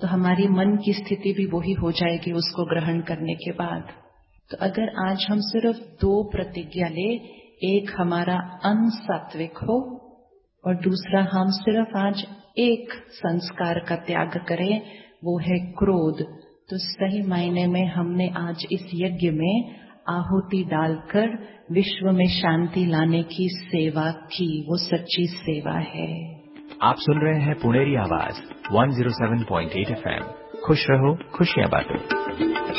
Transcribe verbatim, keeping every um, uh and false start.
तो हमारी मन की स्थिति भी वही हो जाएगी उसको ग्रहण करने के बाद। तो अगर आज हम सिर्फ दो प्रतिज्ञा ले, एक हमारा अन्न सात्विक हो और दूसरा हम सिर्फ आज एक संस्कार का त्याग करें, वो है क्रोध, तो सही मायने में हमने आज इस यज्ञ में आहुति डालकर विश्व में शांति लाने की सेवा की। वो सच्ची सेवा है। आप सुन रहे हैं पुणेरी आवाज एक सौ सात पॉइंट आठ एफ एम। खुश रहो, खुशियां बांटो।